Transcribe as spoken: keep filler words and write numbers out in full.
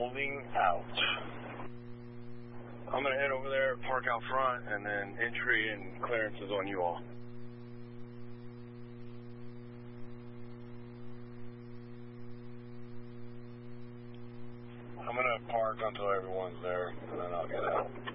rolling out. I'm going to head over there, park out front, and then entry and clearance is on you all. I'm going to park until everyone's there, and then I'll get out.